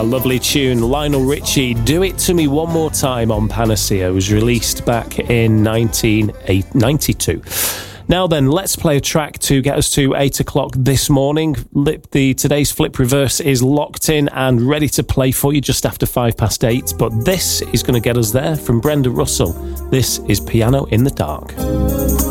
lovely tune. Lionel Richie, Do It To Me One More Time on Panacea, was released back in 1992. Now then, let's play a track to get us to 8 o'clock this morning. Today's Flip Reverse is locked in and ready to play for you just after 8:05. But this is going to get us there from Brenda Russell. This is Piano in the Dark.